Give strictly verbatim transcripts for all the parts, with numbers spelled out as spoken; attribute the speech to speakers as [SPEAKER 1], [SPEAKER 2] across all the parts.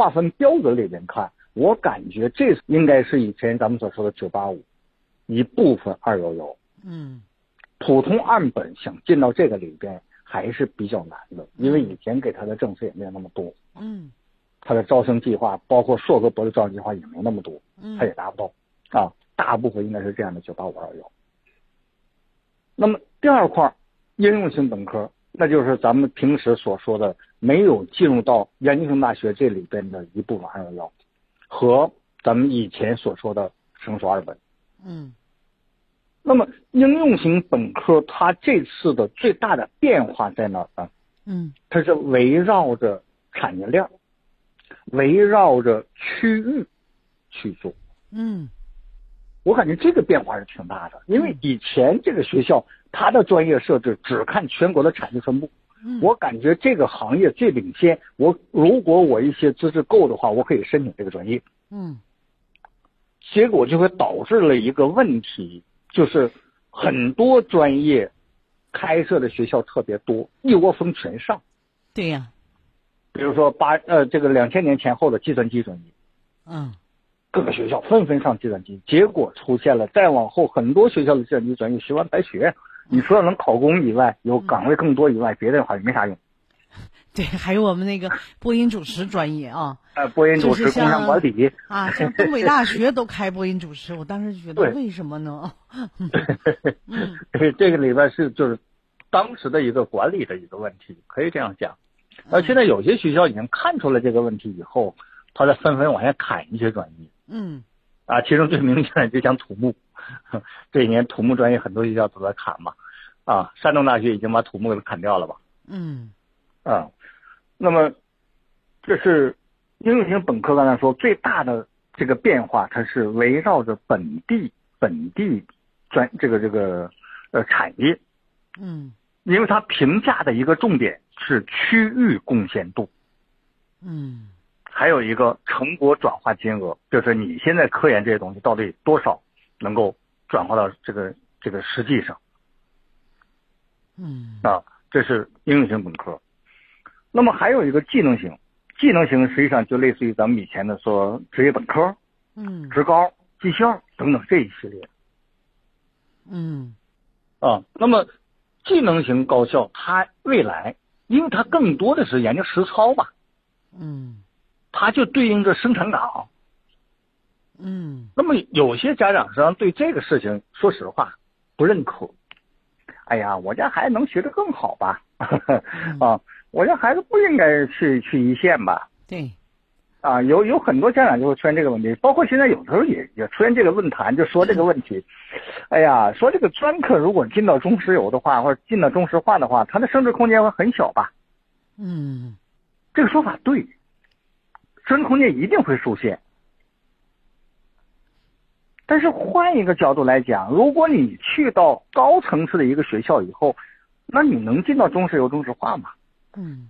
[SPEAKER 1] 划分标准里边看，我感觉这应该是以前咱们所说的九八五一部分二幺幺。
[SPEAKER 2] 嗯，
[SPEAKER 1] 普通二本想进到这个里边还是比较难的，因为以前给他的政策也没有那么多。
[SPEAKER 2] 嗯，
[SPEAKER 1] 他的招生计划，包括硕和博的招生计划也没那么多，
[SPEAKER 2] 嗯，
[SPEAKER 1] 他也达不到啊。大部分应该是这样的九八五二幺。那么第二块应用型本科，那就是咱们平时所说的没有进入到研究生大学这里边的一部分二幺幺，和咱们以前所说的成熟二本。
[SPEAKER 2] 嗯，
[SPEAKER 1] 那么应用型本科它这次的最大的变化在哪儿呢？
[SPEAKER 2] 嗯，
[SPEAKER 1] 它是围绕着产业链，围绕着区域去做。
[SPEAKER 2] 嗯，
[SPEAKER 1] 我感觉这个变化是挺大的，因为以前这个学校它的专业设置只看全国的产业分布。
[SPEAKER 2] 嗯，
[SPEAKER 1] 我感觉这个行业最领先，我如果我一些资质够的话，我可以申请这个专业。
[SPEAKER 2] 嗯，
[SPEAKER 1] 结果就会导致了一个问题，就是很多专业开设的学校特别多，一窝蜂全上。
[SPEAKER 2] 对呀。
[SPEAKER 1] 比如说八呃这个两千年前后的计算机专业，
[SPEAKER 2] 嗯，
[SPEAKER 1] 各个学校纷纷上计算机，结果出现了再往后很多学校的计算机专业学完白学，你除了能考公以外，有岗位更多以外，别的好像没啥用。
[SPEAKER 2] 对，还有我们那个播音主持专业啊，
[SPEAKER 1] 呃，播音主持、
[SPEAKER 2] 就是
[SPEAKER 1] 工商管理
[SPEAKER 2] 啊，像东北大学都开播音主持，我当时觉得为什么呢？
[SPEAKER 1] 嗯，这个里边是就是当时的一个管理的一个问题，可以这样讲。而现在有些学校已经看出了这个问题以后，他在纷纷往下砍一些专业。
[SPEAKER 2] 嗯，
[SPEAKER 1] 啊，其中最明显的就讲土木，这一年土木专业很多学校都在砍嘛。啊，山东大学已经把土木给砍掉了吧？
[SPEAKER 2] 嗯，
[SPEAKER 1] 啊，那么这是应用型本科刚才说最大的这个变化，它是围绕着本地本地专这个这个呃产业。
[SPEAKER 2] 嗯，
[SPEAKER 1] 因为它评价的一个重点是区域贡献度。
[SPEAKER 2] 嗯，
[SPEAKER 1] 还有一个成果转化金额，就是你现在科研这些东西到底多少能够转化到这个这个实际上。
[SPEAKER 2] 嗯，
[SPEAKER 1] 啊，这是应用型本科。那么还有一个技能型，技能型实际上就类似于咱们以前的说职业本科、
[SPEAKER 2] 嗯，
[SPEAKER 1] 职高、技校等等这一系列。
[SPEAKER 2] 嗯，
[SPEAKER 1] 啊，那么技能型高校它未来，因为它更多的是研究实操吧，
[SPEAKER 2] 嗯，
[SPEAKER 1] 它就对应着生产岗。
[SPEAKER 2] 嗯，
[SPEAKER 1] 那么有些家长实际上对这个事情说实话不认可。哎呀，我家孩子能学得更好吧？啊，我家孩子不应该去去一线吧？
[SPEAKER 2] 对，
[SPEAKER 1] 啊，有有很多家长就会出现这个问题，包括现在有时候也也出现这个论坛，就说这个问题。哎呀，说这个专科如果进到中石油的话，或者进到中石化的话，它的升值空间会很小吧？
[SPEAKER 2] 嗯，
[SPEAKER 1] 这个说法对，升值空间一定会受限。但是换一个角度来讲，如果你去到高层次的一个学校以后，那你能进到中石油、中石化吗？
[SPEAKER 2] 嗯，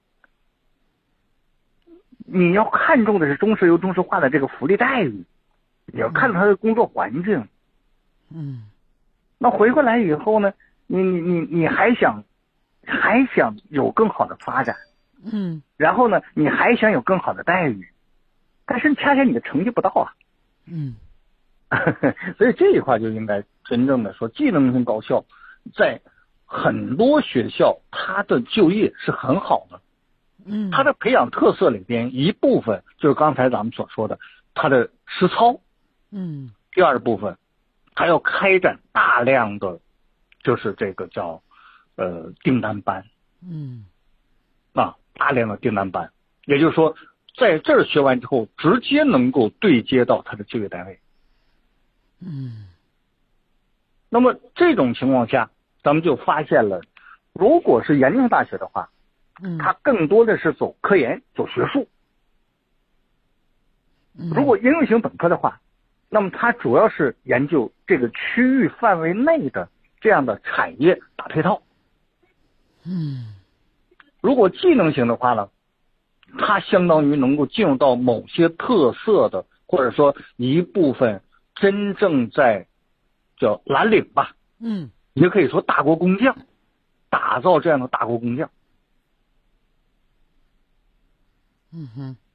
[SPEAKER 1] 你要看重的是中石油、中石化的这个福利待遇，你要看它的工作环境。
[SPEAKER 2] 嗯，
[SPEAKER 1] 那回过来以后呢，你你你你还想还想有更好的发展，
[SPEAKER 2] 嗯，
[SPEAKER 1] 然后呢，你还想有更好的待遇，但是恰恰你的成绩不到啊。
[SPEAKER 2] 嗯。
[SPEAKER 1] 所以这一块就应该真正的说，技能型高校在很多学校它的就业是很好的。
[SPEAKER 2] 嗯，
[SPEAKER 1] 它的培养特色里边一部分就是刚才咱们所说的它的实操。
[SPEAKER 2] 嗯，
[SPEAKER 1] 第二部分它要开展大量的就是这个叫呃订单班。
[SPEAKER 2] 嗯，
[SPEAKER 1] 啊，大量的订单班，也就是说在这儿学完之后直接能够对接到它的就业单位。
[SPEAKER 2] 嗯，
[SPEAKER 1] 那么这种情况下，咱们就发现了，如果是研究生大学的话，
[SPEAKER 2] 嗯，
[SPEAKER 1] 它更多的是走科研、走学术。如果应用型本科的话，那么它主要是研究这个区域范围内的这样的产业打配套。
[SPEAKER 2] 嗯，
[SPEAKER 1] 如果技能型的话呢，它相当于能够进入到某些特色的，或者说一部分真正在叫蓝领吧，
[SPEAKER 2] 嗯，
[SPEAKER 1] 也可以说大国工匠，打造这样的大国工匠。
[SPEAKER 2] 嗯哼。